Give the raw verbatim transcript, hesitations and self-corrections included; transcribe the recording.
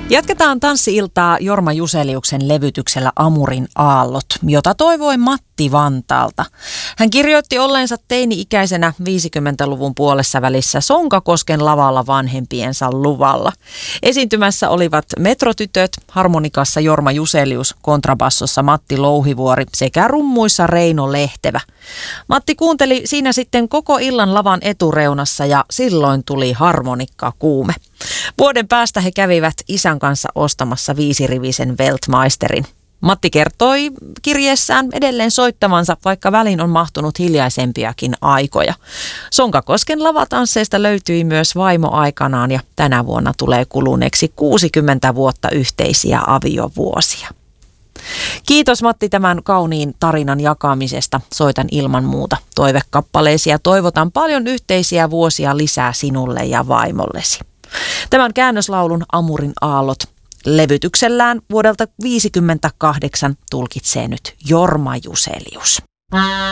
Jatketaan tanssi-iltaa Jorma Juseliuksen levytyksellä Amurin aallot, jota toivoi Matti Vantaalta. Hän kirjoitti olleensa teini-ikäisenä viisikymmentäluvun puolessa välissä Sonkakosken lavalla vanhempiensa luvalla. Esiintymässä olivat metrotytöt, harmonikassa Jorma Juselius, kontrabassossa Matti Louhivuori sekä rummuissa Reino Lehtevä. Matti kuunteli siinä sitten koko illan lavan etureunassa ja silloin tuli harmonikkakuume. Vuoden päästä he kävivät isän kanssa ostamassa viisirivisen Weltmeisterin. Matti kertoi kirjeessään edelleen soittavansa, vaikka väliin on mahtunut hiljaisempiakin aikoja. Sonkakosken lavatansseista löytyi myös vaimo aikanaan ja tänä vuonna tulee kuluneeksi kuusikymmentä vuotta yhteisiä aviovuosia. Kiitos Matti tämän kauniin tarinan jakamisesta. Soitan ilman muuta toivekappaleesi ja toivotan paljon yhteisiä vuosia lisää sinulle ja vaimollesi. Tämän käännöslaulun Amurin aallot levytyksellään vuodelta viisikymmentäkahdeksan tulkitsee nyt Jorma Juselius.